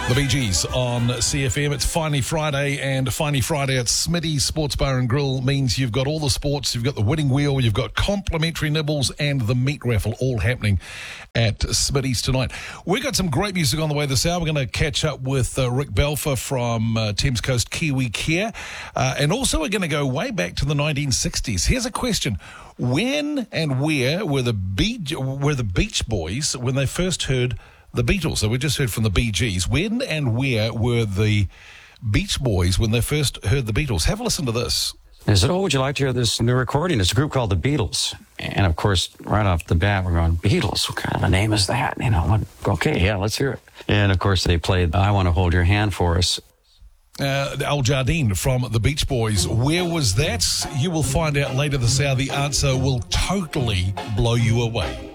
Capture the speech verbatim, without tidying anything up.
The Bee Gees on C F M. It's Finally Friday, and Finally Friday at Smitty's Sports Bar and Grill means you've got all the sports, you've got the winning wheel, you've got complimentary nibbles, and the meat raffle all happening at Smitty's tonight. We've got some great music on the way this hour. We're going to catch up with uh, Rick Belfer from uh, Thames Coast Kiwi Care, uh, and also we're going to go way back to the nineteen sixties. Here's a question. When and where were the, Be- were the Beach Boys when they first heard the Beatles? So we just heard from the Bee Gees. When and where were the Beach Boys when they first heard the Beatles? Have a listen to this. I said, oh, would you like to hear this new recording? It's a group called the Beatles. And, of course, right off the bat, we're going, Beatles? What kind of a name is that? You know, okay, yeah, let's hear it. And, of course, they played I Want to Hold Your Hand for us. Uh, Al Jardine from the Beach Boys. Where was that? You will find out later this hour. The answer will totally blow you away.